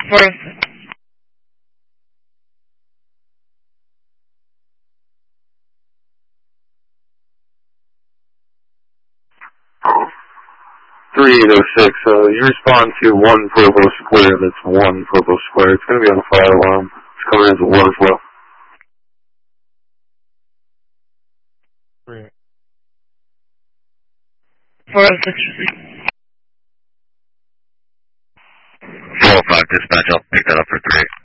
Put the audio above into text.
406. Oh. 3806, you respond to 1 Provo Square, that's 1 Provo Square. It's going to be on a fire alarm. It's coming in as a water flow. Great. 406. 405 dispatch, I'll pick that up for 3.